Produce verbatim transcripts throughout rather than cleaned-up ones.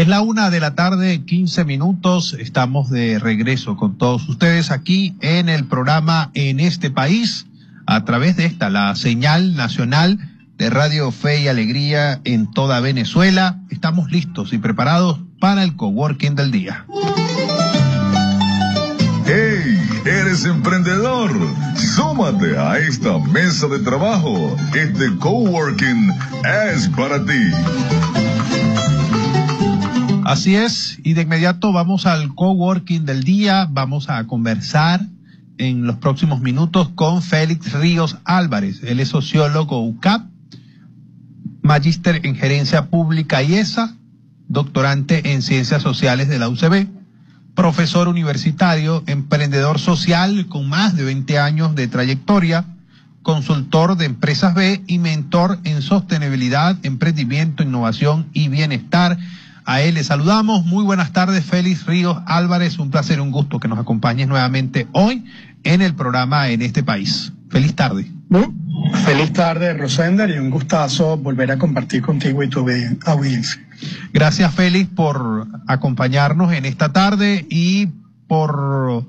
la una de la tarde, quince minutos. Estamos de regreso con todos ustedes aquí en el programa En este País, a través de esta, la señal nacional de Radio Fe y Alegría en toda Venezuela. Estamos listos y preparados para el coworking del día. ¡Hey! ¿Eres emprendedor? Súmate a esta mesa de trabajo. Este coworking es para ti. Así es, y de inmediato vamos al coworking del día. Vamos a conversar en los próximos minutos con Félix Ríos Álvarez. Él es sociólogo U C A P, magíster en gerencia pública I E S A, doctorante en ciencias sociales de la U C B, profesor universitario, emprendedor social con más de veinte años de trayectoria, consultor de empresas B y mentor en sostenibilidad, emprendimiento, innovación y bienestar. A él le saludamos. Muy buenas tardes, Félix Ríos Álvarez. Un placer y un gusto que nos acompañes nuevamente hoy en el programa En este País. Feliz tarde. Bueno, feliz tarde, Rosender, y un gustazo volver a compartir contigo y tu audiencia. Gracias, Félix, por acompañarnos en esta tarde y por,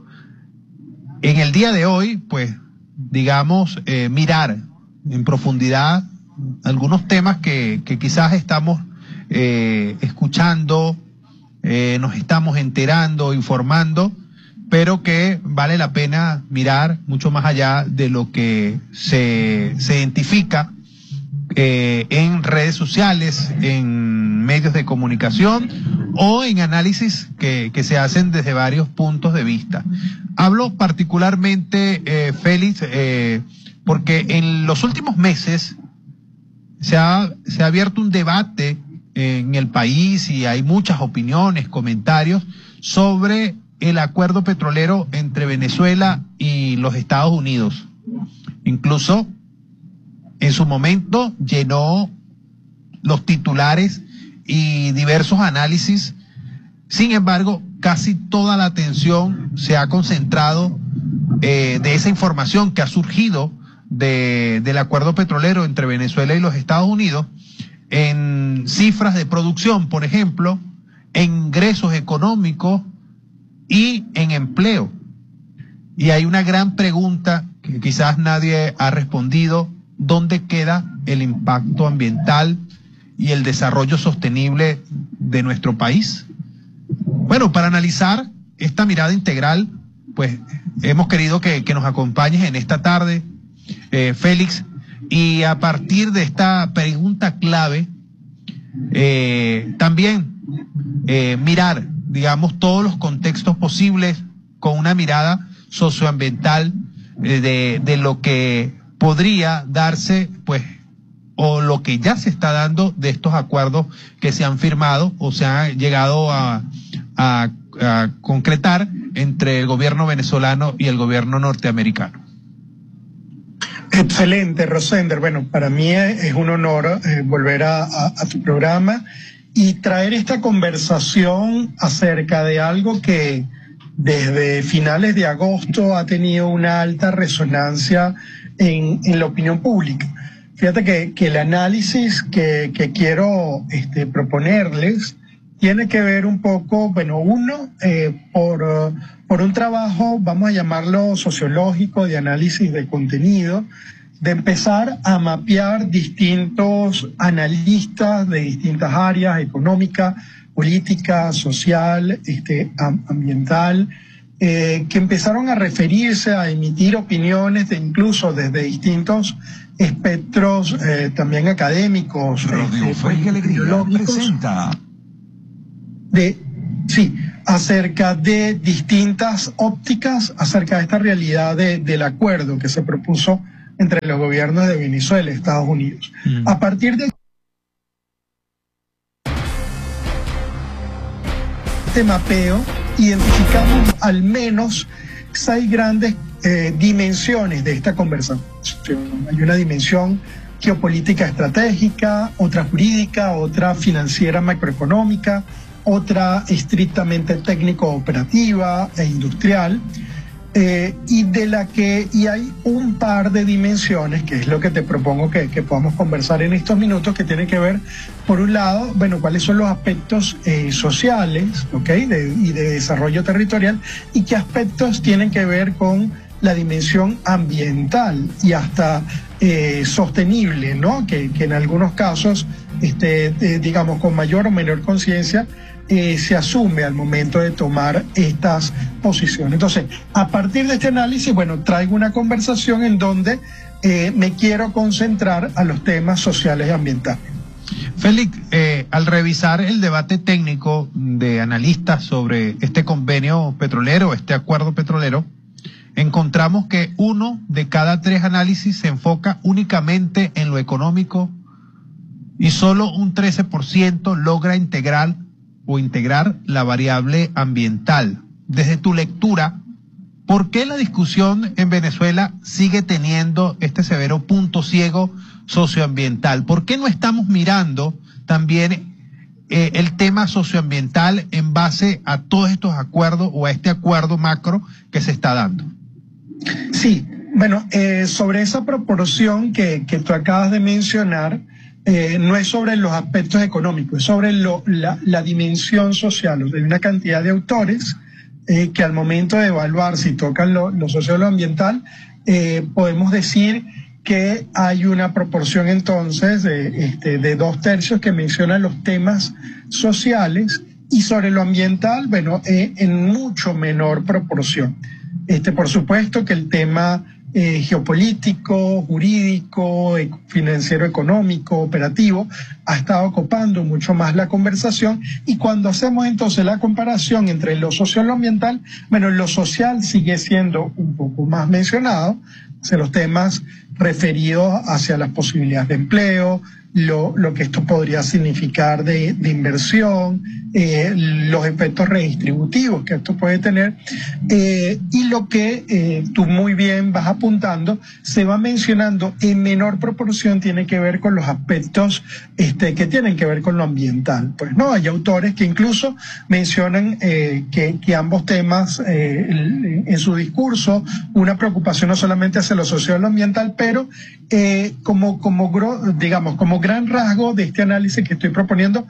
en el día de hoy, pues, digamos, eh, mirar en profundidad algunos temas que, que quizás estamos eh, escuchando, eh, nos estamos enterando, informando, pero que vale la pena mirar mucho más allá de lo que se, se identifica eh, en redes sociales, en medios de comunicación o en análisis que, que se hacen desde varios puntos de vista. Hablo particularmente, eh, Félix, eh, porque en los últimos meses se ha, se ha abierto un debate en el país y hay muchas opiniones, comentarios sobre el acuerdo petrolero entre Venezuela y los Estados Unidos. Incluso en su momento llenó los titulares y diversos análisis. Sin embargo, casi toda la atención se ha concentrado eh, de esa información que ha surgido de, del acuerdo petrolero entre Venezuela y los Estados Unidos en cifras de producción, por ejemplo, en ingresos económicos y en empleo. Y hay una gran pregunta que quizás nadie ha respondido: ¿dónde queda el impacto ambiental y el desarrollo sostenible de nuestro país? Bueno, para analizar esta mirada integral, pues hemos querido que, que nos acompañes en esta tarde, eh, Félix, y a partir de esta pregunta clave, eh, también eh, mirar, digamos, todos los contextos posibles con una mirada socioambiental eh, de, de lo que podría darse, pues, o lo que ya se está dando de estos acuerdos que se han firmado o se han llegado a, a, a concretar entre el gobierno venezolano y el gobierno norteamericano. Excelente, Rosender. Bueno, para mí es un honor eh, volver a, a, a tu programa y traer esta conversación acerca de algo que desde finales de agosto ha tenido una alta resonancia en, en la opinión pública. Fíjate que, que el análisis que, que quiero este, proponerles tiene que ver un poco, bueno, uno, eh, por, uh, por un trabajo, vamos a llamarlo sociológico, de análisis de contenido, de empezar a mapear distintos analistas de distintas áreas, económica, política, social, este, ambiental, eh, que empezaron a referirse, a emitir opiniones de incluso desde distintos espectros eh, también académicos, Radio Fe y Alegría presenta de sí, acerca de distintas ópticas acerca de esta realidad de, del acuerdo que se propuso entre los gobiernos de Venezuela y Estados Unidos. Mm. A partir de este mapeo, identificamos al menos seis grandes eh, dimensiones de esta conversación. Hay una dimensión geopolítica estratégica, otra jurídica, otra financiera macroeconómica, otra estrictamente técnico-operativa e industrial. eh, y de la que y hay un par de dimensiones, que es lo que te propongo que, que podamos conversar en estos minutos, que tiene que ver, por un lado, bueno, cuáles son los aspectos eh, sociales, ¿ok? De, y de desarrollo territorial, y qué aspectos tienen que ver con la dimensión ambiental y hasta eh, sostenible, ¿no? Que, que en algunos casos, este, eh, digamos, con mayor o menor conciencia, eh, se asume al momento de tomar estas posiciones. Entonces, a partir de este análisis, bueno, traigo una conversación en donde eh, me quiero concentrar a los temas sociales y ambientales. Félix, eh, al revisar el debate técnico de analistas sobre este convenio petrolero, este acuerdo petrolero, encontramos que uno de cada tres análisis se enfoca únicamente en lo económico y solo un trece por ciento logra integrar o integrar la variable ambiental. Desde tu lectura, ¿por qué la discusión en Venezuela sigue teniendo este severo punto ciego socioambiental? ¿Por qué no estamos mirando también eh, el tema socioambiental en base a todos estos acuerdos o a este acuerdo macro que se está dando? Sí, bueno, eh, sobre esa proporción que, que tú acabas de mencionar, eh, no es sobre los aspectos económicos, es sobre lo, la, la dimensión social. O sea, hay una cantidad de autores eh, que al momento de evaluar si tocan lo, lo social o lo ambiental, eh, podemos decir que hay una proporción entonces de, este, de dos tercios que mencionan los temas sociales, y sobre lo ambiental, bueno, eh, en mucho menor proporción. Este, por supuesto que el tema eh, geopolítico, jurídico, e- financiero, económico, operativo, ha estado copando mucho más la conversación, y cuando hacemos entonces la comparación entre lo social y lo ambiental, bueno, lo social sigue siendo un poco más mencionado, o sea, los temas referidos hacia las posibilidades de empleo, lo, lo que esto podría significar de, de inversión, eh, los efectos redistributivos que esto puede tener, eh, y lo que eh, tú muy bien vas apuntando, se va mencionando en menor proporción, tiene que ver con los aspectos este, que tienen que ver con lo ambiental. Pues no, hay autores que incluso mencionan eh, que, que ambos temas eh, en, en su discurso, una preocupación no solamente hacia lo social y lo ambiental, pero eh, como, como, digamos, como gran rasgo de este análisis que estoy proponiendo,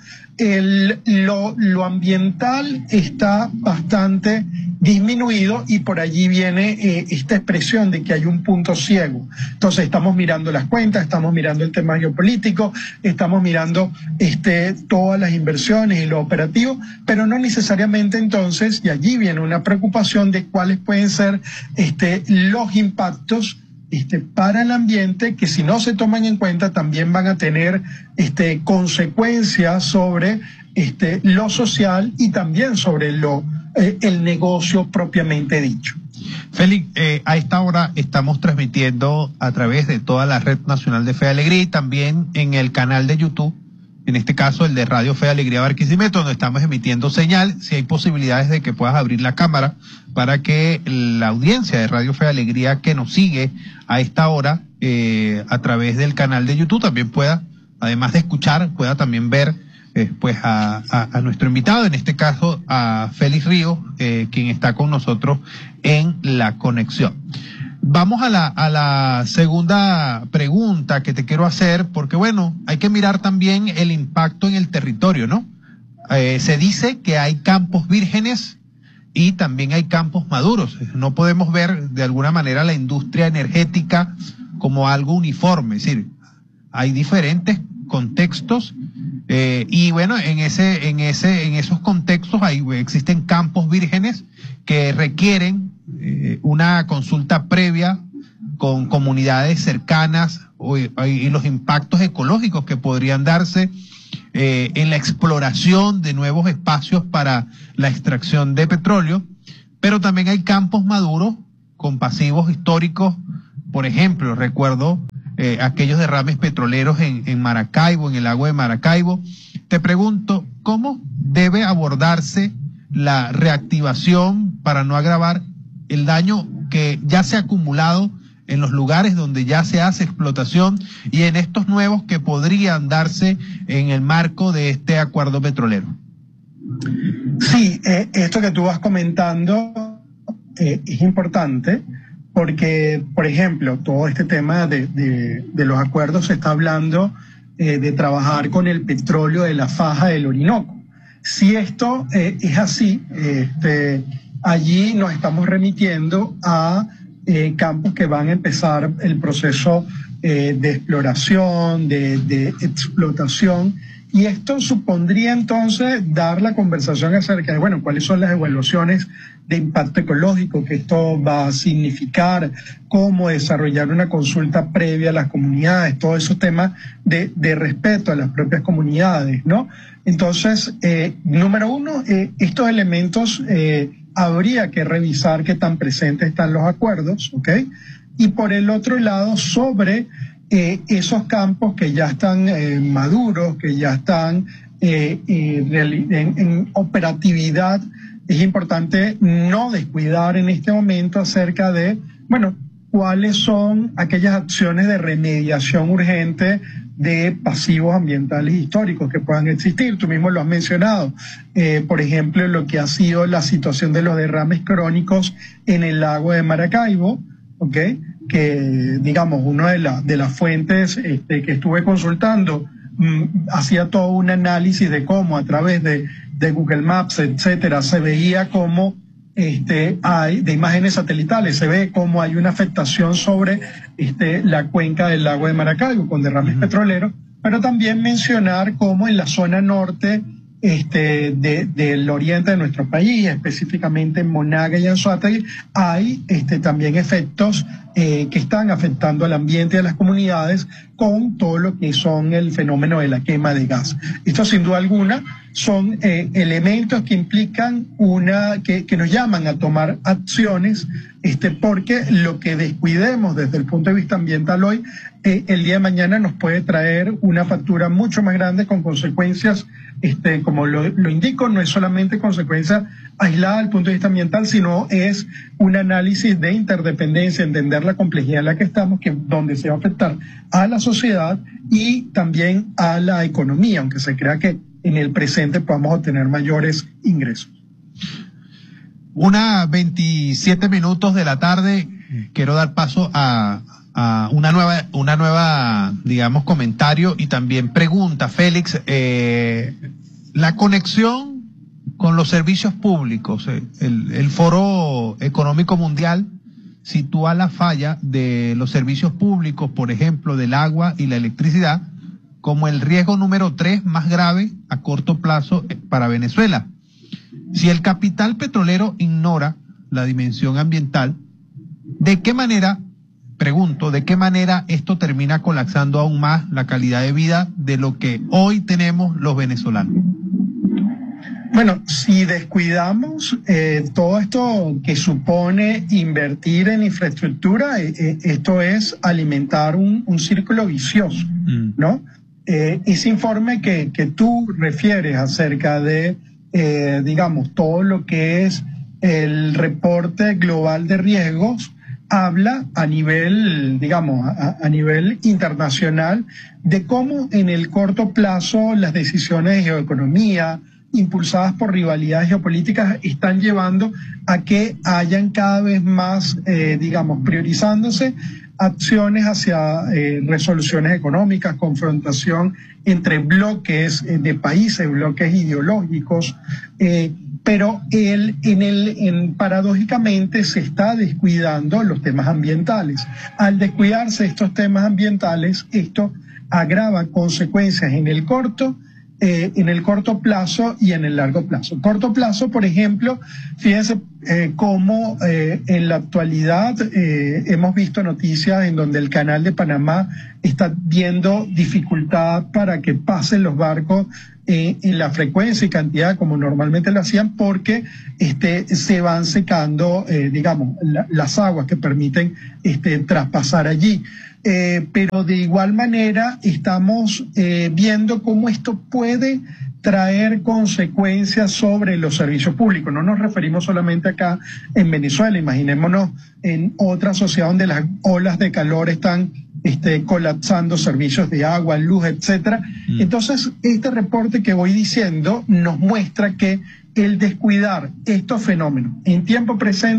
el, lo, lo ambiental está bastante disminuido, y por allí viene eh, esta expresión de que hay un punto ciego. Entonces estamos mirando las cuentas, estamos mirando el tema geopolítico, estamos mirando este, todas las inversiones y lo operativo, pero no necesariamente entonces, y allí viene una preocupación de cuáles pueden ser este, los impactos Este, para el ambiente, que si no se toman en cuenta también van a tener este, consecuencias sobre este, lo social y también sobre lo, eh, el negocio propiamente dicho. Félix, eh, a esta hora estamos transmitiendo a través de toda la Red Nacional de Fe y Alegría, y también en el canal de YouTube, en este caso el de Radio Fe y Alegría Barquisimeto, donde estamos emitiendo señal. Si hay posibilidades de que puedas abrir la cámara para que la audiencia de Radio Fe y Alegría que nos sigue a esta hora eh, a través del canal de YouTube también pueda, además de escuchar, pueda también ver eh, pues a, a, a nuestro invitado, en este caso a Félix Ríos, eh, quien está con nosotros en la conexión. Vamos a la, a la segunda pregunta que te quiero hacer, porque bueno, hay que mirar también el impacto en el territorio, ¿no? Eh, se dice que hay campos vírgenes y también hay campos maduros. No podemos ver de alguna manera la industria energética como algo uniforme, es decir, hay diferentes contextos eh, y bueno, en ese, en ese, en esos contextos hay, existen campos vírgenes que requieren eh, una consulta previa con comunidades cercanas o, y los impactos ecológicos que podrían darse eh, en la exploración de nuevos espacios para la extracción de petróleo, pero también hay campos maduros con pasivos históricos. Por ejemplo, recuerdo eh, aquellos derrames petroleros en, en Maracaibo, en el lago de Maracaibo. Te pregunto, ¿cómo debe abordarse la reactivación para no agravar el daño que ya se ha acumulado en los lugares donde ya se hace explotación y en estos nuevos que podrían darse en el marco de este acuerdo petrolero? Sí, eh, esto que tú vas comentando eh, es importante porque, por ejemplo, todo este tema de, de, de los acuerdos se está hablando eh, de trabajar con el petróleo de la faja del Orinoco. Si esto eh, es así, este, allí nos estamos remitiendo a eh, campos que van a empezar el proceso eh, de exploración, de, de explotación, y esto supondría entonces dar la conversación acerca de, bueno, cuáles son las evaluaciones de impacto ecológico que esto va a significar, cómo desarrollar una consulta previa a las comunidades, todos esos temas de, de respeto a las propias comunidades, ¿no? Entonces, eh, número uno, eh, estos elementos eh, habría que revisar qué tan presentes están los acuerdos, ¿ok? Y por el otro lado, sobre eh, esos campos que ya están eh, maduros, que ya están eh, eh, en, en operatividad, es importante no descuidar en este momento acerca de, bueno, cuáles son aquellas acciones de remediación urgente de pasivos ambientales históricos que puedan existir. Tú mismo lo has mencionado. Eh, por ejemplo, lo que ha sido la situación de los derrames crónicos en el lago de Maracaibo, ¿ok? Que, digamos, una de, la, de las fuentes este, que estuve consultando mmm, hacía todo un análisis de cómo a través de, de Google Maps, etcétera, se veía cómo Este, hay de imágenes satelitales, se ve cómo hay una afectación sobre este, la cuenca del lago de Maracaibo con derrames uh-huh. petroleros, pero también mencionar cómo en la zona norte este, de, del oriente de nuestro país, específicamente en Monaga y Anzoátegui, hay este, también efectos eh, que están afectando al ambiente y a las comunidades con todo lo que son el fenómeno de la quema de gas. Esto sin duda alguna son eh, elementos que implican una, que, que nos llaman a tomar acciones, este, porque lo que descuidemos desde el punto de vista ambiental hoy, eh, el día de mañana nos puede traer una factura mucho más grande con consecuencias, este, como lo, lo indico, no es solamente consecuencia aislada desde el punto de vista ambiental, sino es un análisis de interdependencia, entender la complejidad en la que estamos, que donde se va a afectar a la sociedad y también a la economía, aunque se crea que en el presente podamos obtener mayores ingresos. Una veintisiete minutos de la tarde, quiero dar paso a, a una nueva, una nueva, digamos, comentario y también pregunta, Félix. Eh, la conexión con los servicios públicos, eh, el, el Foro Económico Mundial sitúa la falla de los servicios públicos, por ejemplo, del agua y la electricidad, como el riesgo número tres más grave a corto plazo para Venezuela. Si el capital petrolero ignora la dimensión ambiental, ¿de qué manera, pregunto, de qué manera esto termina colapsando aún más la calidad de vida de lo que hoy tenemos los venezolanos? Bueno, si descuidamos eh, todo esto que supone invertir en infraestructura, eh, eh, esto es alimentar un, un círculo vicioso, mm. ¿no? Eh, ese informe que, que tú refieres acerca de, eh, digamos, todo lo que es el reporte global de riesgos, habla a nivel, digamos, a, a nivel internacional de cómo en el corto plazo las decisiones de geoeconomía impulsadas por rivalidades geopolíticas están llevando a que hayan cada vez más, eh, digamos, priorizándose acciones hacia eh, resoluciones económicas, confrontación entre bloques eh, de países, bloques ideológicos, eh, pero el, en el, en, paradójicamente se está descuidando los temas ambientales. Al descuidarse estos temas ambientales, esto agrava consecuencias en el corto, Eh, en el corto plazo y en el largo plazo. Corto plazo, por ejemplo, fíjense eh, cómo eh, en la actualidad eh, hemos visto noticias en donde el canal de Panamá está viendo dificultad para que pasen los barcos eh, en la frecuencia y cantidad como normalmente lo hacían, porque este, se van secando, eh, digamos, la, las aguas que permiten este, traspasar allí. Eh, pero de igual manera estamos eh, viendo cómo esto puede traer consecuencias sobre los servicios públicos. No nos referimos solamente acá en Venezuela, imaginémonos en otra sociedad donde las olas de calor están este, colapsando servicios de agua, luz, etcétera. Mm. Entonces, este reporte que voy diciendo nos muestra que el descuidar estos fenómenos en tiempo presente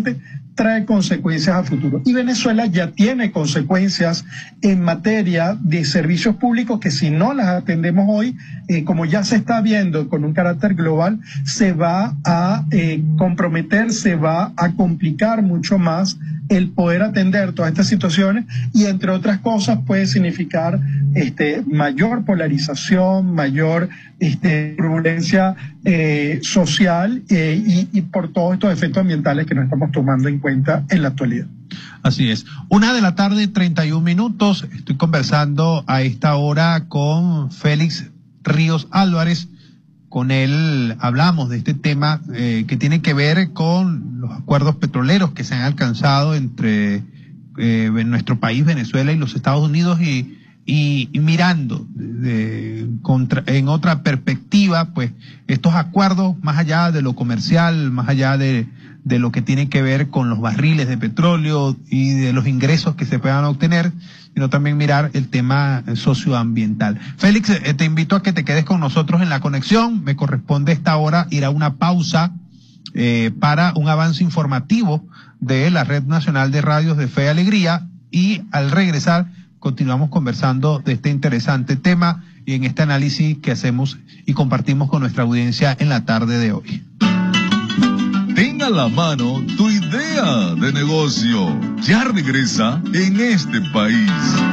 trae consecuencias a futuro. Y Venezuela ya tiene consecuencias en materia de servicios públicos que si no las atendemos hoy, eh, como ya se está viendo con un carácter global, se va a eh, comprometer, se va a complicar mucho más el poder atender todas estas situaciones y entre otras cosas puede significar este, mayor polarización, mayor este, turbulencia eh, social eh, y, y por todos estos efectos ambientales que no estamos tomando en cuenta en la actualidad. Así es. Una de la tarde, treinta y un minutos. Estoy conversando a esta hora con Félix Ríos Álvarez. Con él hablamos de este tema eh, que tiene que ver con los acuerdos petroleros que se han alcanzado entre eh, nuestro país, Venezuela y los Estados Unidos y, y, y mirando de, contra, en otra perspectiva, pues estos acuerdos más allá de lo comercial, más allá de, de lo que tiene que ver con los barriles de petróleo y de los ingresos que se puedan obtener, sino también mirar el tema socioambiental. Félix, eh, te invito a que te quedes con nosotros en la conexión. Me corresponde esta hora ir a una pausa eh, para un avance informativo de la Red Nacional de Radios de Fe y Alegría y al regresar continuamos conversando de este interesante tema y en este análisis que hacemos y compartimos con nuestra audiencia en la tarde de hoy. Ten a la mano tu idea de negocio. Ya regresa en este país.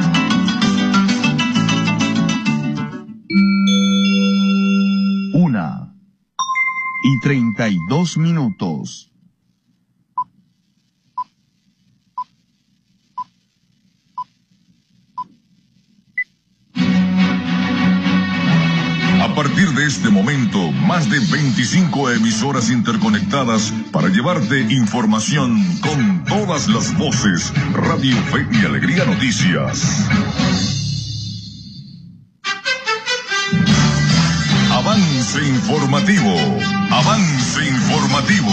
Una y treinta y dos minutos. A partir de este momento, más de veinticinco emisoras interconectadas para llevarte información con todas las voces. Radio Fe y Alegría Noticias. Avance informativo. Avance informativo.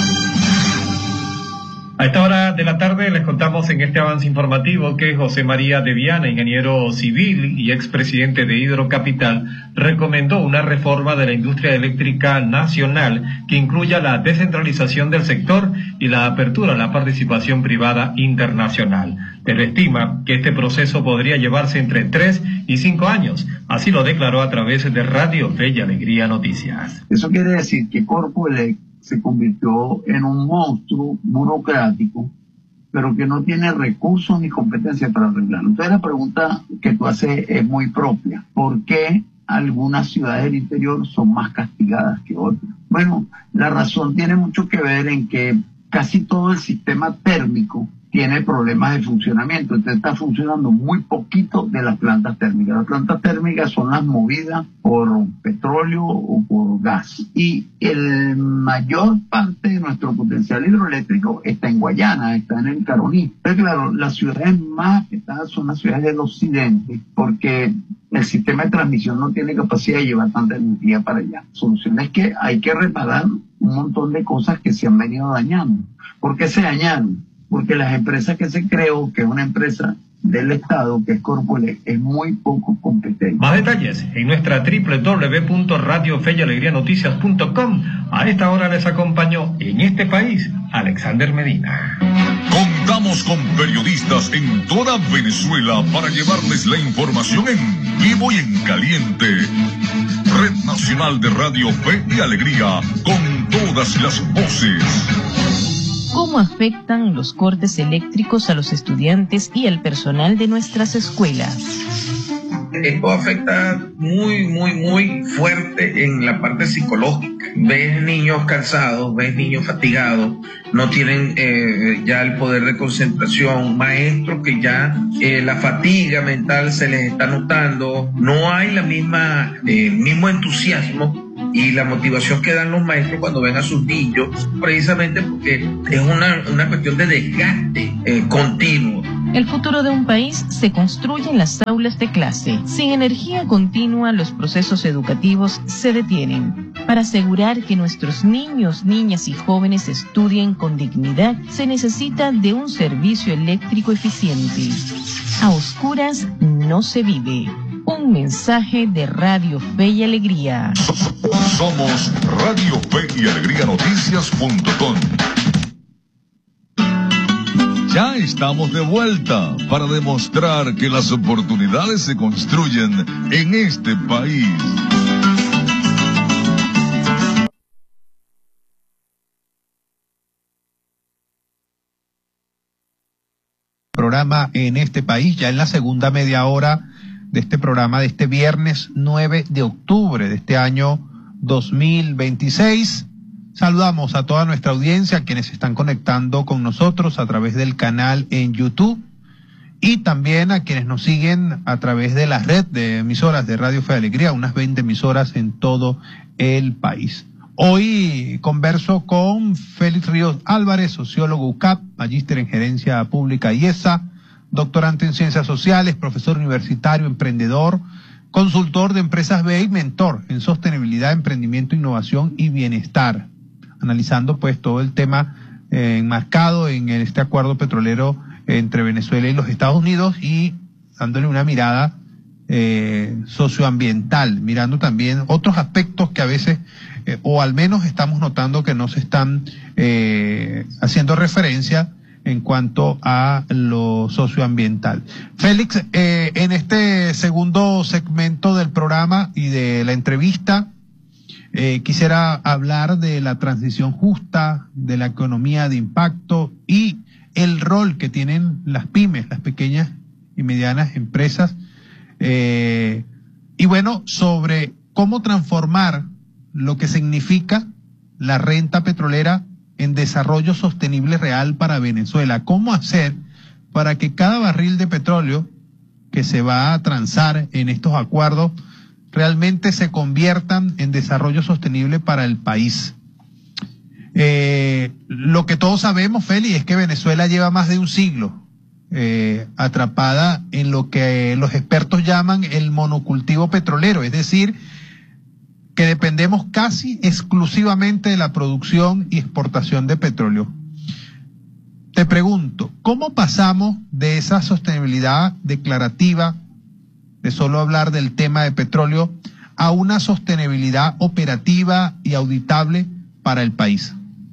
A esta hora de la tarde les contamos en este avance informativo que José María de Viana, ingeniero civil y expresidente de Hidrocapital, recomendó una reforma de la industria eléctrica nacional que incluya la descentralización del sector y la apertura a la participación privada internacional. Pero estima que este proceso podría llevarse entre tres y cinco años. Así lo declaró a través de Radio Fe y Alegría Noticias. Eso quiere decir que Corpoelec se convirtió en un monstruo burocrático, pero que no tiene recursos ni competencia para arreglarlo. Entonces la pregunta que tú haces es muy propia. ¿Por qué algunas ciudades del interior son más castigadas que otras? Bueno, la razón tiene mucho que ver en que casi todo el sistema térmico tiene problemas de funcionamiento, entonces está funcionando muy poquito de las plantas térmicas. Las plantas térmicas son las movidas por petróleo o por gas. Y el mayor parte de nuestro potencial hidroeléctrico está en Guayana, está en el Caroní. Pero claro, las ciudades más afectadas son las ciudades del occidente, porque el sistema de transmisión no tiene capacidad de llevar tanta energía para allá. La solución es que hay que reparar un montón de cosas que se han venido dañando. ¿Por qué se dañaron? Porque las empresas que se creó, que es una empresa del Estado, que es Corpoelec, es muy poco competente. Más detalles en nuestra doble u doble u doble u punto radio fe y alegría noticias punto com. A esta hora les acompañó en este país Alexander Medina. Contamos con periodistas en toda Venezuela para llevarles la información en vivo y en caliente. Red Nacional de Radio Fe y Alegría, con todas las voces. ¿Cómo afectan los cortes eléctricos a los estudiantes y al personal de nuestras escuelas? Esto afecta muy, muy, muy fuerte en la parte psicológica. Ves niños cansados, ves niños fatigados, no tienen eh, ya el poder de concentración, maestros que ya eh, la fatiga mental se les está notando, no hay la misma, eh, mismo entusiasmo y la motivación que dan los maestros cuando ven a sus niños, precisamente porque es una, una cuestión de desgaste eh, continuo. El futuro de un país se construye en las aulas de clase. Sin energía continua, los procesos educativos se detienen. Para asegurar que nuestros niños, niñas y jóvenes estudien con dignidad, se necesita de un servicio eléctrico eficiente. A oscuras no se vive. Un mensaje de Radio Fe y Alegría. Somos Radio Fe y Alegría Noticias punto com. Ya estamos de vuelta para demostrar que las oportunidades se construyen en este país. Programa en este país, ya en la segunda media hora de este programa de este viernes nueve de octubre de este año dos mil veintiséis. Saludamos a toda nuestra audiencia, quienes se están conectando con nosotros a través del canal en YouTube y también a quienes nos siguen a través de la red de emisoras de Radio Fe y Alegría, unas veinte emisoras en todo el país. Hoy converso con Félix Ríos Álvarez, sociólogo U C A P, magíster en gerencia pública I E S A, doctorante en ciencias sociales, profesor universitario, emprendedor, consultor de empresas B y mentor en sostenibilidad, emprendimiento, innovación y bienestar, analizando pues todo el tema eh, enmarcado en este acuerdo petrolero entre Venezuela y los Estados Unidos y dándole una mirada eh, socioambiental, mirando también otros aspectos que a veces, eh, o al menos estamos notando que no se están eh, haciendo referencia en cuanto a lo socioambiental. Félix, eh, en este segundo segmento del programa y de la entrevista, eh, quisiera hablar de la transición justa, de la economía de impacto y el rol que tienen las pymes, las pequeñas y medianas empresas, eh, y bueno, sobre cómo transformar lo que significa la renta petrolera en desarrollo sostenible real para Venezuela. ¿Cómo hacer para que cada barril de petróleo que se va a transar en estos acuerdos realmente se conviertan en desarrollo sostenible para el país? Eh, lo que todos sabemos, Félix, es que Venezuela lleva más de un siglo eh, atrapada en lo que los expertos llaman el monocultivo petrolero, es decir, que dependemos casi exclusivamente de la producción y exportación de petróleo. Te pregunto, ¿cómo pasamos de esa sostenibilidad declarativa, de solo hablar del tema de petróleo, a una sostenibilidad operativa y auditable para el país?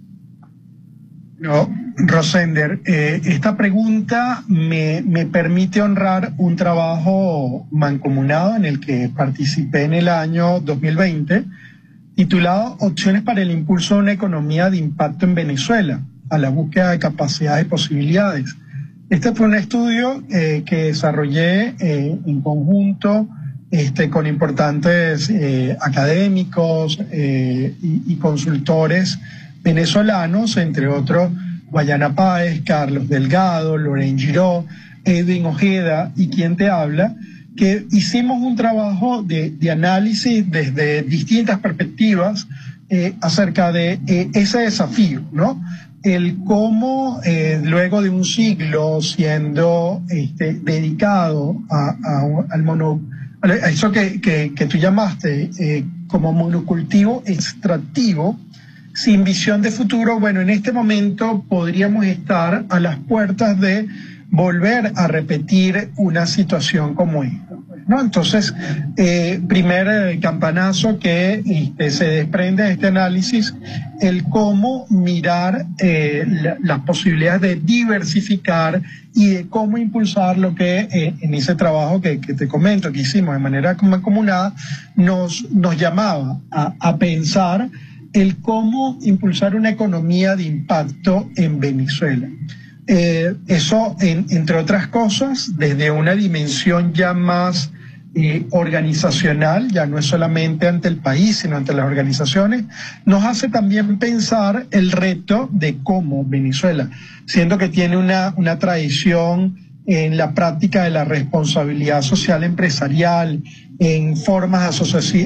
No, Rosender, eh, esta pregunta me, me permite honrar un trabajo mancomunado en el que participé en el año dos mil veinte, titulado Opciones para el impulso de una economía de impacto en Venezuela, a la búsqueda de capacidades y posibilidades. Este fue un estudio eh, que desarrollé eh, en conjunto este, con importantes eh, académicos eh, y, y consultores venezolanos, entre otros Guayana Páez, Carlos Delgado, Loren Giró, Edwin Ojeda y quien te habla, que hicimos un trabajo de, de análisis desde distintas perspectivas eh, acerca de eh, ese desafío, ¿no? El cómo eh, luego de un siglo siendo este, dedicado a, a, al mono, a eso que, que, que tú llamaste eh, como monocultivo extractivo, sin visión de futuro, bueno, en este momento podríamos estar a las puertas de volver a repetir una situación como esta, ¿no? Entonces, eh, primer eh, campanazo que este, se desprende de este análisis, el cómo mirar eh, la, las posibilidades de diversificar y de cómo impulsar lo que eh, en ese trabajo que, que te comento, que hicimos de manera mancomunada, nos, nos llamaba a, a pensar el cómo impulsar una economía de impacto en Venezuela. Eh, eso, en, entre otras cosas, desde una dimensión ya más eh, organizacional, ya no es solamente ante el país, sino ante las organizaciones, nos hace también pensar el reto de cómo Venezuela, siendo que tiene una, una tradición en la práctica de la responsabilidad social empresarial, en formas asoci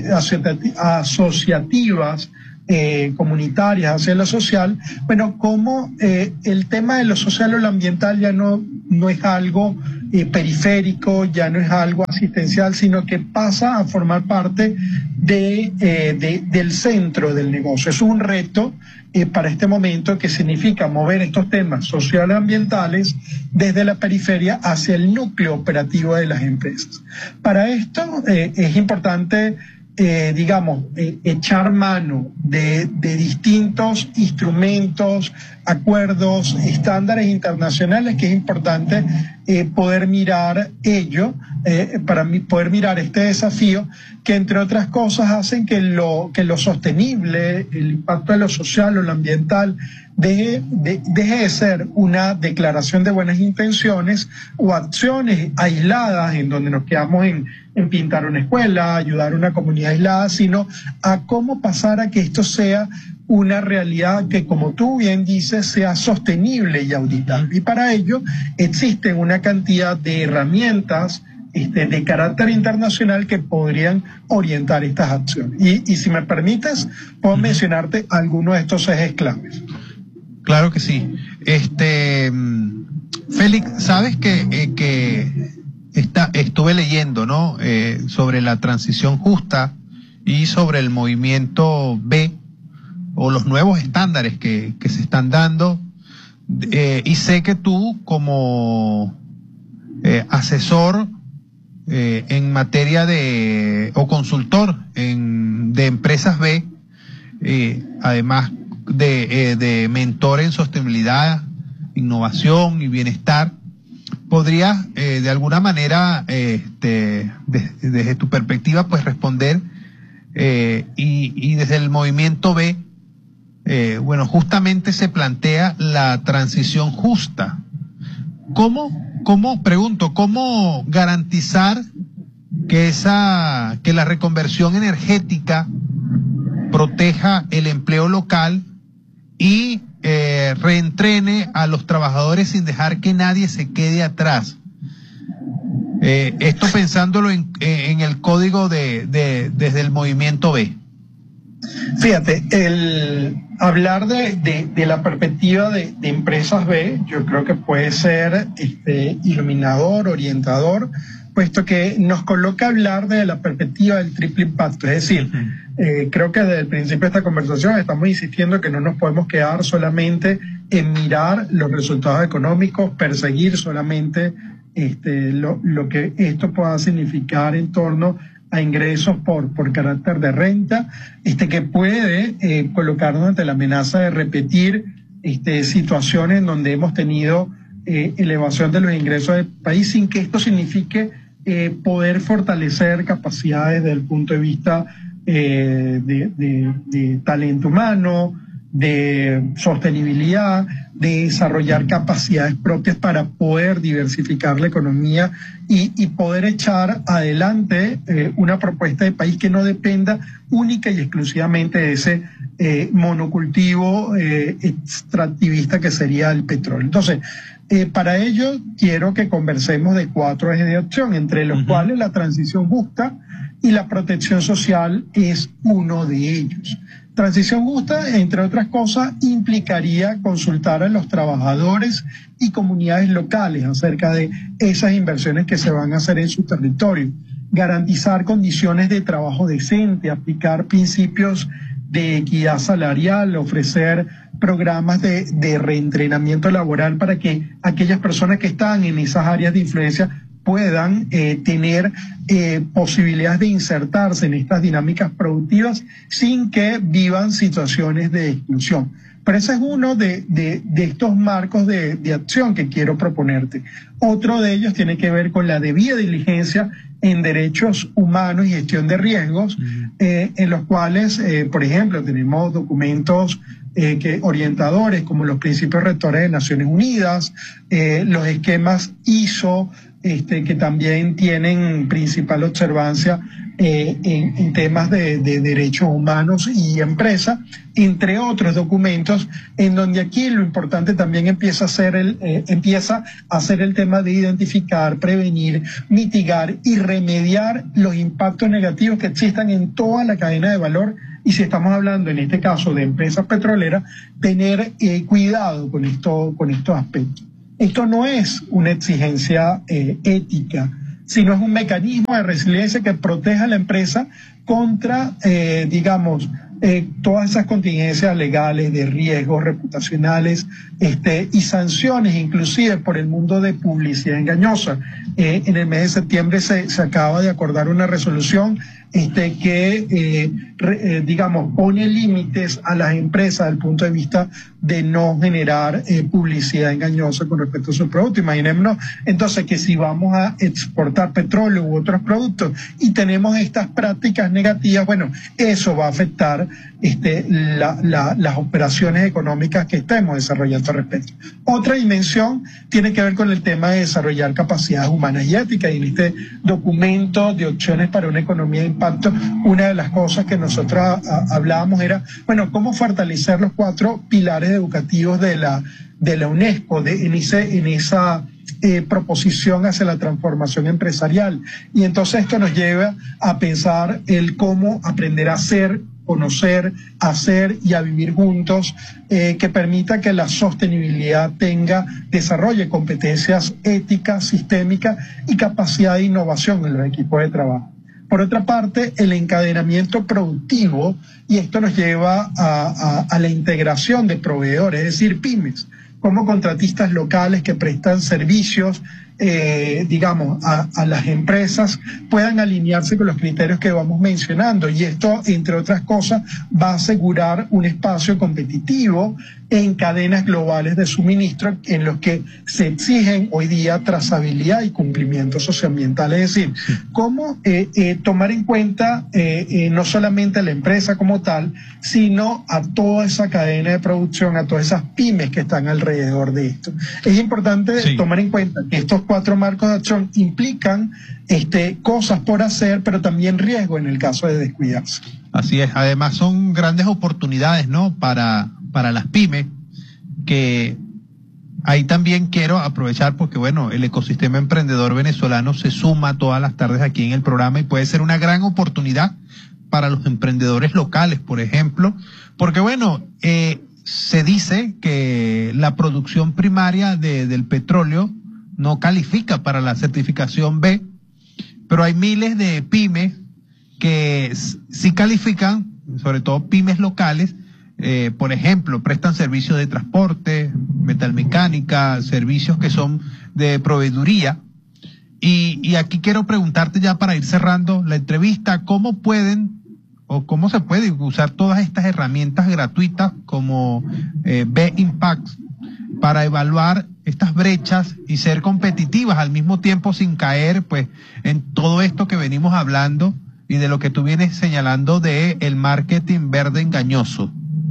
asociativas, Eh, comunitarias hacia lo social, bueno, como eh, el tema de lo social o lo ambiental ya no, no es algo eh, periférico, ya no es algo asistencial, sino que pasa a formar parte de, eh, de, del centro del negocio. Es un reto eh, para este momento que significa mover estos temas sociales ambientales desde la periferia hacia el núcleo operativo de las empresas. Para esto eh, es importante eh, digamos, eh, echar mano de, de distintos instrumentos, acuerdos, estándares internacionales, que es importante eh, poder mirar ello, eh, para mí, poder mirar este desafío, que entre otras cosas hacen que lo, que lo sostenible, el impacto de lo social o lo ambiental, deje de, deje de ser una declaración de buenas intenciones o acciones aisladas en donde nos quedamos en, en pintar una escuela, ayudar a una comunidad aislada, sino a cómo pasar a que esto sea una realidad que, como tú bien dices, sea sostenible y auditable. Y para ello existen una cantidad de herramientas este, de carácter internacional que podrían orientar estas acciones. Y, y si me permites, puedo mencionarte algunos de estos ejes claves. Claro que sí. Este, Félix, sabes que, eh, que está, estuve leyendo, ¿no? Eh, sobre la transición justa y sobre el movimiento B, o los nuevos estándares que, que se están dando, eh, y sé que tú como eh, asesor eh, en materia de, o consultor en, de empresas B, eh, además de, eh, de mentor en sostenibilidad, innovación y bienestar, ¿podrías eh, de alguna manera, eh, este, de, desde tu perspectiva, pues responder eh, y, y desde el movimiento B, Eh, bueno, justamente se plantea la transición justa? ¿Cómo, cómo, pregunto, cómo garantizar que esa, que la reconversión energética proteja el empleo local y eh, reentrene a los trabajadores sin dejar que nadie se quede atrás? Eh, esto pensándolo en, en el código de, de, desde el movimiento B. Fíjate, el hablar de, de, de la perspectiva de, de empresas B, yo creo que puede ser este, iluminador, orientador, puesto que nos coloca a hablar de la perspectiva del triple impacto. Es decir, eh, creo que desde el principio de esta conversación estamos insistiendo que no nos podemos quedar solamente en mirar los resultados económicos, perseguir solamente este, lo, lo que esto pueda significar en torno a ingresos por, por carácter de renta, este, que puede eh, colocarnos ante la amenaza de repetir este, situaciones en donde hemos tenido eh, elevación de los ingresos del país, sin que esto signifique eh, poder fortalecer capacidades desde el punto de vista eh, de, de, de talento humano, de sostenibilidad, de desarrollar capacidades propias para poder diversificar la economía y, y poder echar adelante eh, una propuesta de país que no dependa única y exclusivamente de ese eh, monocultivo eh, extractivista que sería el petróleo. Entonces, eh, para ello quiero que conversemos de cuatro ejes de acción, entre los uh-huh. cuales la transición justa y la protección social es uno de ellos. Transición justa, entre otras cosas, implicaría consultar a los trabajadores y comunidades locales acerca de esas inversiones que se van a hacer en su territorio, garantizar condiciones de trabajo decente, aplicar principios de equidad salarial, ofrecer programas de, de reentrenamiento laboral para que aquellas personas que están en esas áreas de influencia puedan eh, tener eh, posibilidades de insertarse en estas dinámicas productivas sin que vivan situaciones de exclusión. Pero ese es uno de, de, de estos marcos de, de acción que quiero proponerte. Otro de ellos tiene que ver con la debida diligencia en derechos humanos y gestión de riesgos, uh-huh. eh, en los cuales, eh, por ejemplo, tenemos documentos eh, que, orientadores como los principios rectores de Naciones Unidas, eh, los esquemas I S O, Este, que también tienen principal observancia eh, en, en temas de, de derechos humanos y empresa, entre otros documentos, en donde aquí lo importante también empieza a ser el, eh, empieza a ser el tema de identificar, prevenir, mitigar y remediar los impactos negativos que existan en toda la cadena de valor. Y si estamos hablando en este caso de empresas petroleras, tener eh, cuidado con esto, con estos aspectos. Esto no es una exigencia eh, ética, sino es un mecanismo de resiliencia que proteja a la empresa contra, eh, digamos, eh, todas esas contingencias legales de riesgos reputacionales este, y sanciones, inclusive por el mundo de publicidad engañosa. Eh, en el mes de septiembre se, se acaba de acordar una resolución este, que, eh, re, eh, digamos, pone límites a las empresas desde el punto de vista de no generar eh, publicidad engañosa con respecto a sus productos. Imaginémonos entonces que si vamos a exportar petróleo u otros productos y tenemos estas prácticas negativas, bueno, eso va a afectar este, la, la, las operaciones económicas que estemos desarrollando al respecto. Otra dimensión tiene que ver con el tema de desarrollar capacidades humanas y éticas. Y en este documento de opciones para una economía de impacto, una de las cosas que nosotros a, a, hablábamos era, bueno, cómo fortalecer los cuatro pilares educativos de la, de la UNESCO, de, en, ese, en esa eh, proposición hacia la transformación empresarial. Y entonces esto nos lleva a pensar el cómo aprender a ser, conocer, hacer y a vivir juntos, eh, que permita que la sostenibilidad tenga, desarrolle competencias éticas, sistémicas y capacidad de innovación en los equipos de trabajo. Por otra parte, el encadenamiento productivo, y esto nos lleva a, a, a la integración de proveedores, es decir, pymes, como contratistas locales que prestan servicios, eh, digamos, a, a las empresas, puedan alinearse con los criterios que vamos mencionando. Y esto, entre otras cosas, va a asegurar un espacio competitivo en cadenas globales de suministro en los que se exigen hoy día trazabilidad y cumplimiento socioambiental. Es decir, cómo eh, eh, tomar en cuenta eh, eh, no solamente a la empresa como tal, sino a toda esa cadena de producción, a todas esas pymes que están alrededor de esto. Es importante sí. tomar en cuenta que estos cuatro marcos de acción implican este, cosas por hacer, pero también riesgo en el caso de descuidarse. Así es. Además son grandes oportunidades, ¿no?, para, para las pymes, que ahí también quiero aprovechar porque, bueno, el ecosistema emprendedor venezolano se suma todas las tardes aquí en el programa y puede ser una gran oportunidad para los emprendedores locales, por ejemplo, porque, bueno, eh, se dice que la producción primaria de, del petróleo no califica para la certificación B, pero hay miles de pymes que sí califican, sobre todo pymes locales, eh, por ejemplo, prestan servicios de transporte, metalmecánica, servicios que son de proveeduría. Y, y aquí quiero preguntarte ya para ir cerrando la entrevista, ¿cómo pueden o cómo se puede usar todas estas herramientas gratuitas como eh, B-Impact para evaluar estas brechas y ser competitivas al mismo tiempo sin caer pues en todo esto que venimos hablando y de lo que tú vienes señalando de el marketing verde engañoso?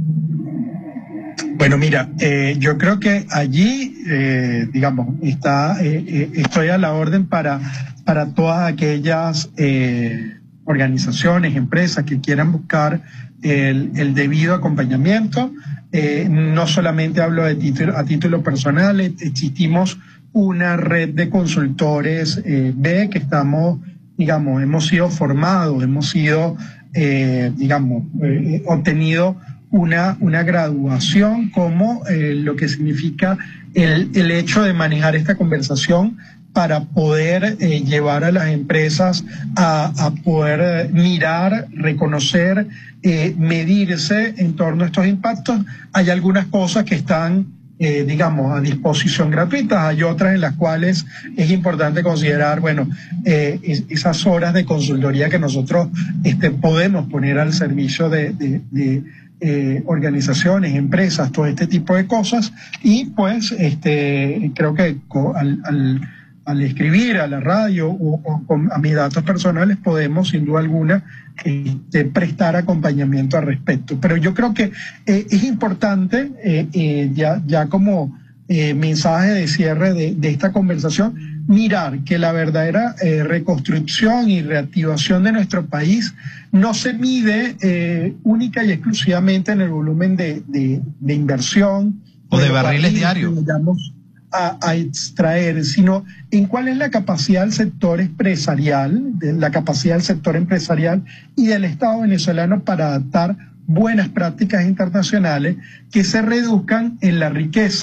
Bueno, mira, eh, yo creo que allí, eh, digamos, está, eh, eh, estoy a la orden para, para todas aquellas eh, organizaciones, empresas que quieran buscar el, el debido acompañamiento. Eh, no solamente hablo de título, a título personal, existimos una red de consultores eh, B que estamos, digamos, hemos sido formados, hemos sido, eh, digamos, eh, obtenido una, una graduación como eh, lo que significa el, el hecho de manejar esta conversación para poder eh, llevar a las empresas a, a poder eh, mirar, reconocer, eh, medirse en torno a estos impactos. Hay algunas cosas que están, eh, digamos, a disposición gratuita, hay otras en las cuales es importante considerar, bueno, eh, es, esas horas de consultoría que nosotros este, podemos poner al servicio de, de, de eh, organizaciones, empresas, todo este tipo de cosas. Y pues este, creo que al, al al escribir a la radio o, o con, a mis datos personales podemos sin duda alguna este, prestar acompañamiento al respecto. Pero yo creo que eh, es importante, eh, eh, ya, ya como eh, mensaje de cierre de, de esta conversación, mirar que la verdadera eh, reconstrucción y reactivación de nuestro país no se mide eh, única y exclusivamente en el volumen de, de, de inversión o de, de barriles diarios. A, a extraer, sino en cuál es la capacidad del sector empresarial, de la capacidad del sector empresarial y del Estado venezolano para adaptar buenas prácticas internacionales que se reduzcan en la riqueza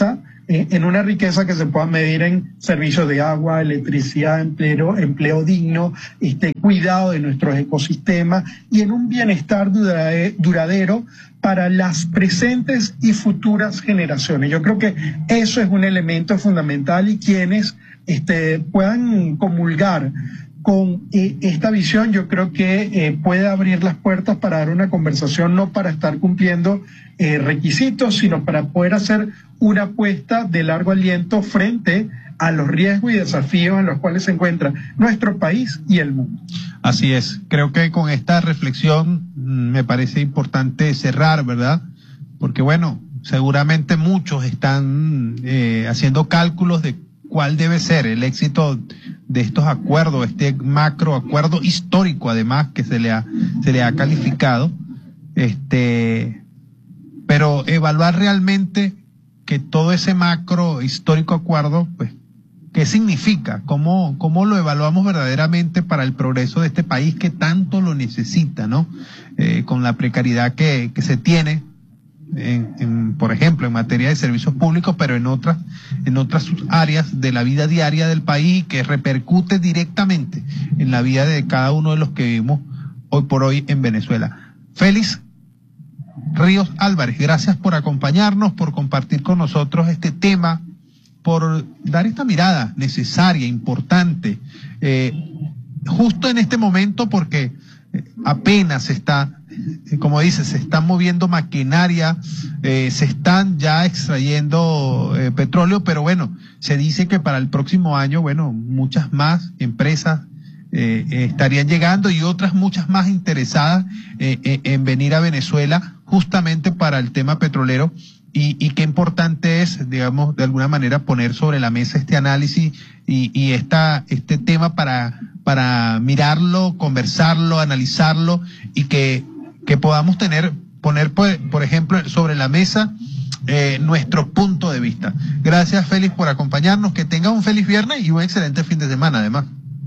eh, en una riqueza que se pueda medir en servicios de agua, electricidad, empleo, empleo digno, este, cuidado de nuestros ecosistemas y en un bienestar duradero para las presentes y futuras generaciones. Yo creo que eso es un elemento fundamental y quienes este, puedan comulgar con eh, esta visión, yo creo que eh, puede abrir las puertas para dar una conversación, no para estar cumpliendo eh, requisitos, sino para poder hacer una apuesta de largo aliento frente a los riesgos y desafíos en los cuales se encuentra nuestro país y el mundo. Así es. Creo que con esta reflexión me parece importante cerrar, ¿verdad? Porque bueno, seguramente muchos están eh, haciendo cálculos de cuál debe ser el éxito de estos acuerdos, este macro acuerdo histórico además que se le ha, se le ha calificado, este, pero evaluar realmente que todo ese macro histórico acuerdo, pues, ¿qué significa? ¿Cómo, cómo lo evaluamos verdaderamente para el progreso de este país que tanto lo necesita, ¿no? Eh, con la precariedad que, que se tiene, en, en, por ejemplo, en materia de servicios públicos, pero en otras, en otras áreas de la vida diaria del país que repercute directamente en la vida de cada uno de los que vivimos hoy por hoy en Venezuela. Félix Ríos Álvarez, gracias por acompañarnos, por compartir con nosotros este tema, por dar esta mirada necesaria, importante, eh, justo en este momento porque apenas se está, como dice, se están moviendo maquinaria, eh, se están ya extrayendo eh, petróleo, pero bueno, se dice que para el próximo año, bueno, muchas más empresas eh, eh, estarían llegando y otras muchas más interesadas eh, eh, en venir a Venezuela justamente para el tema petrolero. Y, y qué importante es, digamos, de alguna manera poner sobre la mesa este análisis y, y esta, este tema para, para mirarlo, conversarlo, analizarlo y que, que podamos tener, poner, por, por ejemplo, sobre la mesa eh, nuestro punto de vista. Gracias, Félix, por acompañarnos. Que tenga un feliz viernes y un excelente fin de semana, además.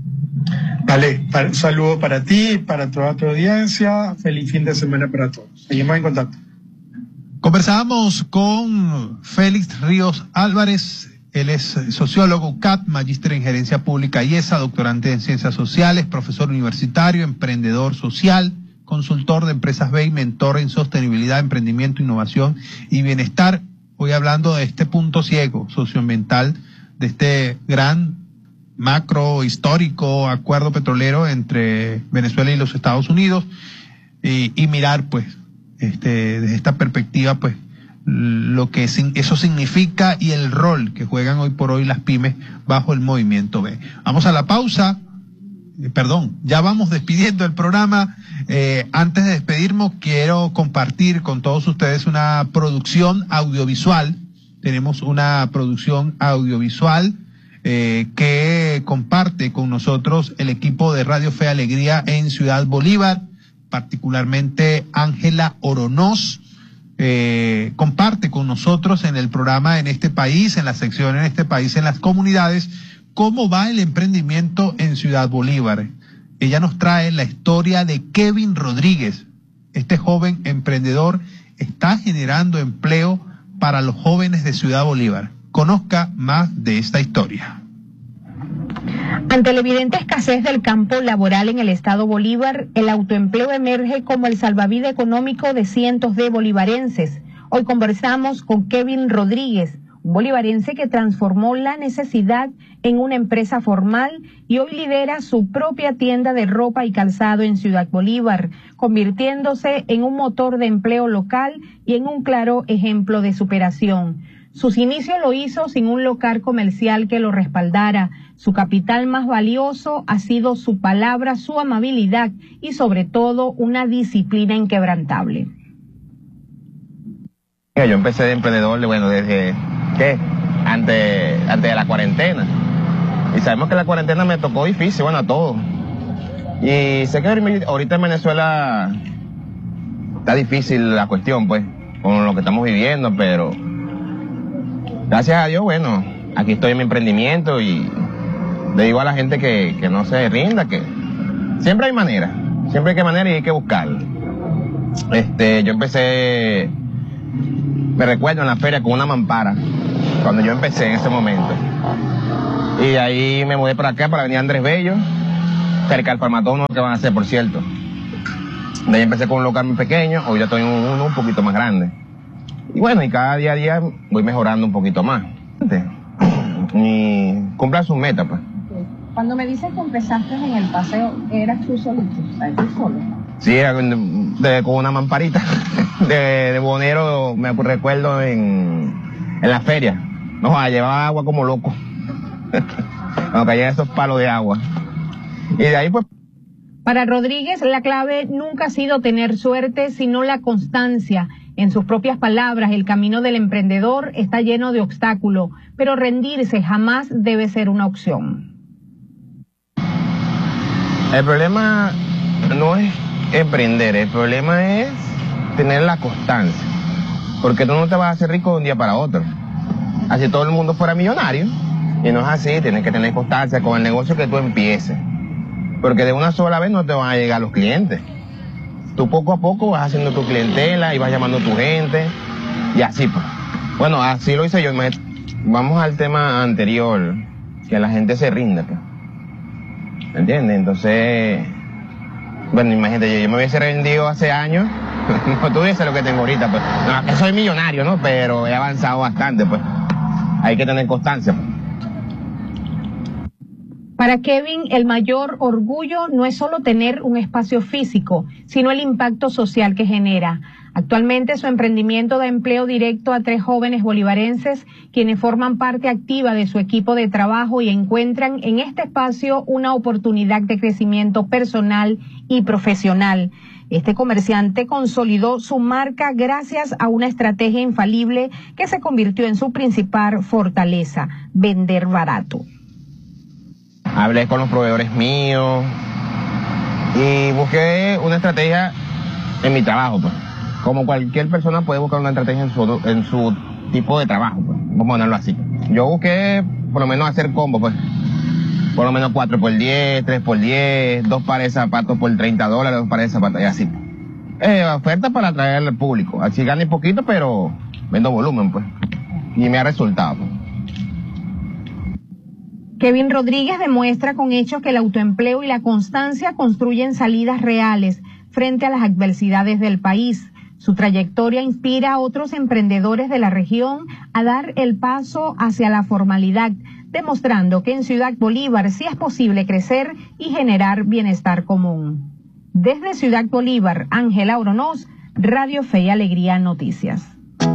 Vale, un saludo para ti, para toda tu audiencia. Feliz fin de semana para todos. Seguimos en contacto. Conversábamos con Félix Ríos Álvarez, él es sociólogo C A T, magíster en gerencia pública I E S A, doctorante en ciencias sociales, profesor universitario, emprendedor social, consultor de empresas B I, mentor en sostenibilidad, emprendimiento, innovación y bienestar. Hoy hablando de este punto ciego socioambiental, de este gran macro histórico acuerdo petrolero entre Venezuela y los Estados Unidos y, y mirar pues Este, desde esta perspectiva, pues, lo que eso significa y el rol que juegan hoy por hoy las pymes bajo el movimiento B. Vamos a la pausa, eh, perdón, ya vamos despidiendo el programa. Eh, antes de despedirnos, quiero compartir con todos ustedes una producción audiovisual. Tenemos una producción audiovisual eh, que comparte con nosotros el equipo de Radio Fe y Alegría en Ciudad Bolívar, particularmente Ángela Oronoz, eh, comparte con nosotros en el programa En este país, en la sección En este país, en las comunidades, cómo va el emprendimiento en Ciudad Bolívar. Ella nos trae la historia de Kevin Rodríguez. Este joven emprendedor está generando empleo para los jóvenes de Ciudad Bolívar. Conozca más de esta historia. Ante la evidente escasez del campo laboral en el estado Bolívar, el autoempleo emerge como el salvavidas económico de cientos de bolivarenses. Hoy conversamos con Kevin Rodríguez, un bolivarense que transformó la necesidad en una empresa formal y hoy lidera su propia tienda de ropa y calzado en Ciudad Bolívar, convirtiéndose en un motor de empleo local y en un claro ejemplo de superación. Sus inicios lo hizo sin un local comercial que lo respaldara. Su capital más valioso ha sido su palabra, su amabilidad y sobre todo una disciplina inquebrantable. Yo empecé de emprendedor, bueno, desde, ¿qué? Antes, antes de la cuarentena. Y sabemos que la cuarentena me tocó difícil, bueno, a todos. Y sé que ahorita en Venezuela está difícil la cuestión, pues, con lo que estamos viviendo, pero gracias a Dios, bueno, aquí estoy en mi emprendimiento y le digo a la gente que, que no se rinda, que siempre hay manera, siempre hay que manera y hay que buscarla. Este, yo empecé, me recuerdo en la feria con una mampara, cuando yo empecé en ese momento. Y de ahí me mudé para acá, para la avenida Andrés Bello, cerca del Farmatodo que van a hacer, por cierto. De ahí empecé con un local muy pequeño, hoy ya estoy en uno un poquito más grande. Y bueno, y cada día a día voy mejorando un poquito más. Y cumplan sus metas, pues. Cuando me dices que empezaste en el paseo, ¿eras tú solito? O sea, ¿tú solo? Sí, de, de, con una mamparita de, de bonero, me recuerdo en, en la feria. No, llevaba agua como loco. Cuando caían esos palos de agua. Y de ahí pues... Para Rodríguez, la clave nunca ha sido tener suerte, sino la constancia. En sus propias palabras, el camino del emprendedor está lleno de obstáculos, pero rendirse jamás debe ser una opción. El problema no es emprender, el problema es tener la constancia. Porque tú no te vas a hacer rico de un día para otro. Así todo el mundo fuera millonario. Y no es así, tienes que tener constancia con el negocio que tú empieces. Porque de una sola vez no te van a llegar los clientes. Tú poco a poco vas haciendo tu clientela y vas llamando a tu gente. Y así pues. Bueno, así lo hice yo. Vamos al tema anterior, que la gente se rinde, pues. ¿Entiendes? Entonces, bueno, imagínate, yo, yo me hubiese rendido hace años, no tuviese lo que tengo ahorita, pues. No, que soy millonario, ¿no? Pero he avanzado bastante, pues. Hay que tener constancia, pues. Para Kevin, el mayor orgullo no es solo tener un espacio físico, sino el impacto social que genera. Actualmente su emprendimiento da empleo directo a tres jóvenes bolivarenses, quienes forman parte activa de su equipo de trabajo y encuentran en este espacio una oportunidad de crecimiento personal y profesional. Este comerciante consolidó su marca gracias a una estrategia infalible que se convirtió en su principal fortaleza: vender barato. Hablé con los proveedores míos y busqué una estrategia en mi trabajo, pues. Como cualquier persona puede buscar una estrategia en su, en su tipo de trabajo, pues. Vamos a ponerlo así. Yo busqué por lo menos hacer combo, pues. Por lo menos cuatro por diez, tres por diez, dos pares de zapatos por treinta dólares, dos pares de zapatos, y así. Eh, oferta para atraer al público. Así gane poquito, pero vendo volumen, pues. Y me ha resultado, pues. Kevin Rodríguez demuestra con hechos que el autoempleo y la constancia construyen salidas reales frente a las adversidades del país. Su trayectoria inspira a otros emprendedores de la región a dar el paso hacia la formalidad, demostrando que en Ciudad Bolívar sí es posible crecer y generar bienestar común. Desde Ciudad Bolívar, Ángela Oronoz, Radio Fe y Alegría Noticias.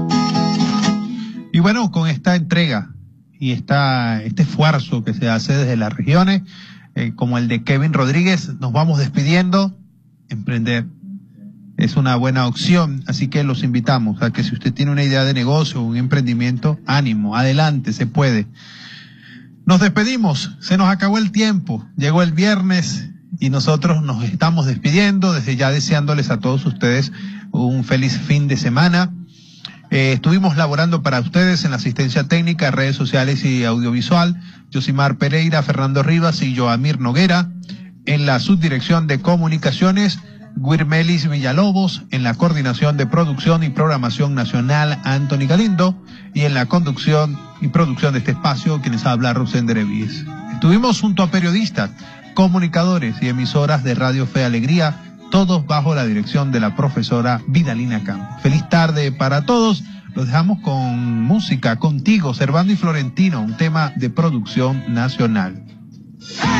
Y bueno, con esta entrega y esta, este esfuerzo que se hace desde las regiones, eh, como el de Kevin Rodríguez, nos vamos despidiendo. Emprender es una buena opción, así que los invitamos a que si usted tiene una idea de negocio, un emprendimiento, ánimo, adelante, se puede. Nos despedimos, se nos acabó el tiempo, llegó el viernes y nosotros nos estamos despidiendo, desde ya deseándoles a todos ustedes un feliz fin de semana. Eh, estuvimos laborando para ustedes en la asistencia técnica, redes sociales y audiovisual, Yosimar Pereira, Fernando Rivas y Joamir Noguera. En la subdirección de comunicaciones, Guirmelis Villalobos. En la coordinación de producción y programación nacional, Anthony Galindo. Y en la conducción y producción de este espacio, quienes habla Rubén Derevis. Estuvimos junto a periodistas, comunicadores y emisoras de Radio Fe Alegría, todos bajo la dirección de la profesora Vidalina Campos. Feliz tarde para todos. Los dejamos con música, Contigo, Servando y Florentino, un tema de producción nacional.